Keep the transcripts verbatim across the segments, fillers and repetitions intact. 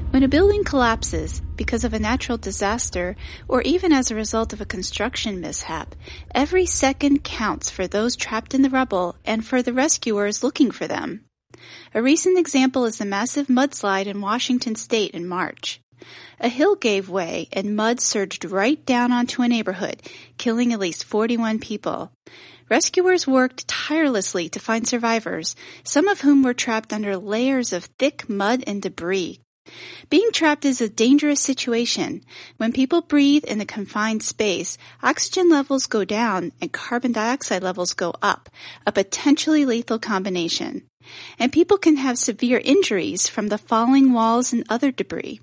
When a building collapses because of a natural disaster or even as a result of a construction mishap, every second counts for those trapped in the rubble and for the rescuers looking for them. A recent example is the massive mudslide in Washington state in March. A hill gave way and mud surged right down onto a neighborhood, killing at least forty-one people. Rescuers worked tirelessly to find survivors, some of whom were trapped under layers of thick mud and debris. Being trapped is a dangerous situation. When people breathe in a confined space, oxygen levels go down and carbon dioxide levels go up, a potentially lethal combination. And people can have severe injuries from the falling walls and other debris.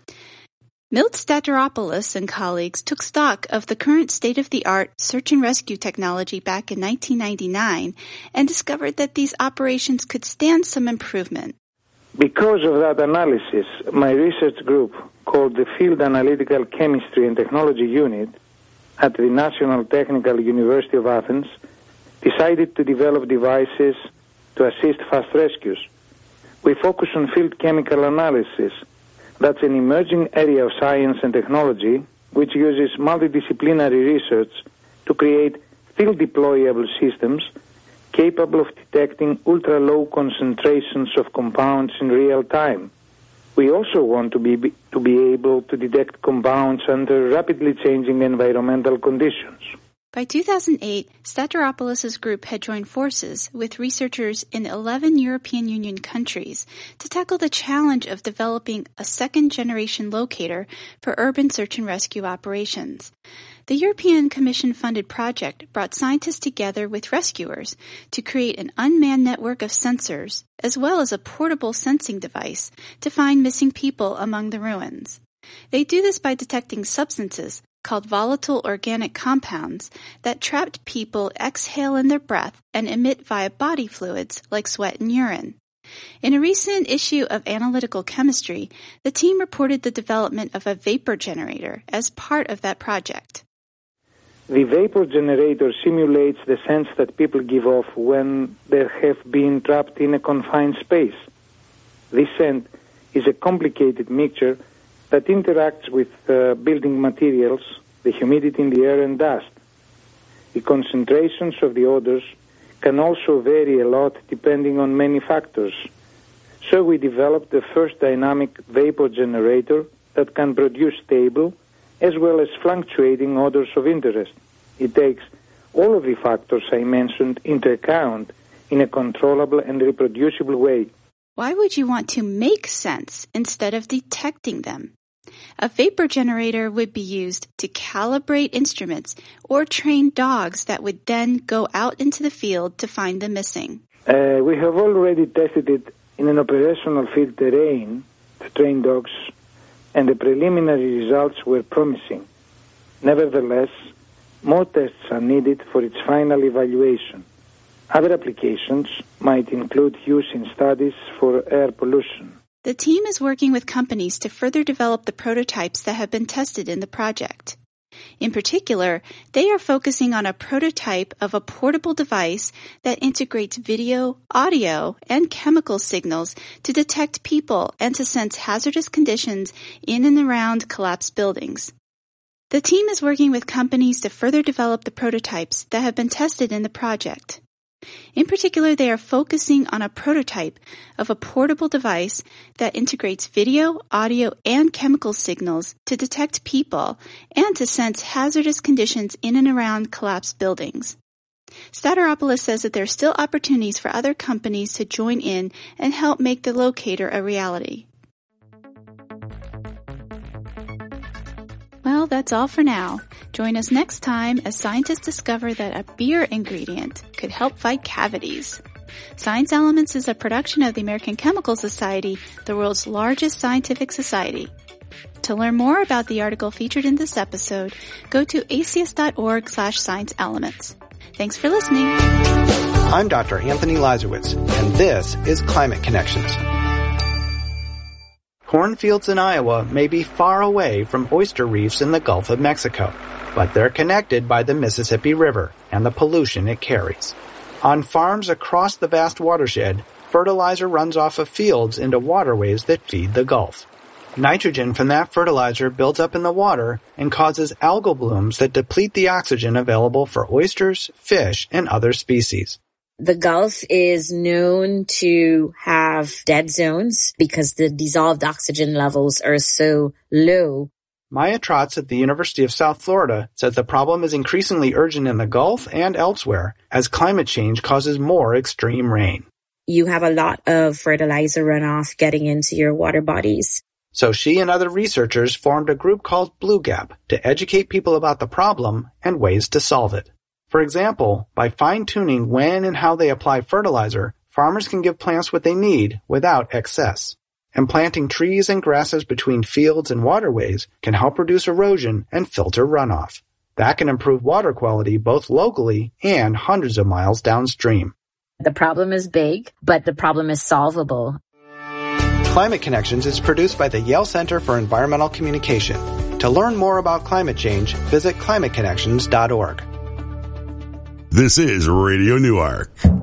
Milt Stateropoulos and colleagues took stock of the current state-of-the-art search and rescue technology back in nineteen ninety-nine and discovered that these operations could stand some improvement. Because of that analysis, my research group, called the Field Analytical Chemistry and Technology Unit at the National Technical University of Athens, decided to develop devices to assist fast rescues. We focus on field chemical analysis. That's an emerging area of science and technology which uses multidisciplinary research to create field-deployable systems capable of detecting ultra-low concentrations of compounds in real time. We also want to be, to be able to detect compounds under rapidly changing environmental conditions. By two thousand eight, Stateropoulos' group had joined forces with researchers in eleven European Union countries to tackle the challenge of developing a second-generation locator for urban search and rescue operations. The European Commission-funded project brought scientists together with rescuers to create an unmanned network of sensors, as well as a portable sensing device to find missing people among the ruins. They do this by detecting substances called volatile organic compounds that trapped people exhale in their breath and emit via body fluids like sweat and urine. In a recent issue of Analytical Chemistry, the team reported the development of a vapor generator as part of that project. The vapor generator simulates the sense that people give off when they have been trapped in a confined space. This scent is a complicated mixture that interacts with uh, building materials, the humidity in the air, and dust. The concentrations of the odors can also vary a lot depending on many factors. So we developed the first dynamic vapor generator that can produce stable as well as fluctuating odors of interest. It takes all of the factors I mentioned into account in a controllable and reproducible way. Why would you want to make scents instead of detecting them? A vapor generator would be used to calibrate instruments or train dogs that would then go out into the field to find the missing. Uh, we have already tested it in an operational field terrain to train dogs, and the preliminary results were promising. Nevertheless, more tests are needed for its final evaluation. Other applications might include use in studies for air pollution. The team is working with companies to further develop the prototypes that have been tested in the project. In particular, they are focusing on a prototype of a portable device that integrates video, audio, and chemical signals to detect people and to sense hazardous conditions in and around collapsed buildings. The team is working with companies to further develop the prototypes that have been tested in the project. In particular, they are focusing on a prototype of a portable device that integrates video, audio, and chemical signals to detect people and to sense hazardous conditions in and around collapsed buildings. Stateropoulos says that there are still opportunities for other companies to join in and help make the locator a reality. Well, that's all for now. Join us next time as scientists discover that a beer ingredient could help fight cavities. Science Elements is a production of the American Chemical Society, the world's largest scientific society. To learn more about the article featured in this episode, go to a c s dot org slash science elements. Thanks for listening. I'm Doctor Anthony Lazarowitz, and this is Climate Connections. Cornfields in Iowa may be far away from oyster reefs in the Gulf of Mexico, but they're connected by the Mississippi River and the pollution it carries. On farms across the vast watershed, fertilizer runs off of fields into waterways that feed the Gulf. Nitrogen from that fertilizer builds up in the water and causes algal blooms that deplete the oxygen available for oysters, fish, and other species. The Gulf is known to have dead zones because the dissolved oxygen levels are so low. Maya Trotz at the University of South Florida says the problem is increasingly urgent in the Gulf and elsewhere as climate change causes more extreme rain. You have a lot of fertilizer runoff getting into your water bodies. So she and other researchers formed a group called Blue Gap to educate people about the problem and ways to solve it. For example, by fine-tuning when and how they apply fertilizer, farmers can give plants what they need without excess. And planting trees and grasses between fields and waterways can help reduce erosion and filter runoff. That can improve water quality both locally and hundreds of miles downstream. The problem is big, but the problem is solvable. Climate Connections is produced by the Yale Center for Environmental Communication. To learn more about climate change, visit climate connections dot org. This is Radio Newark.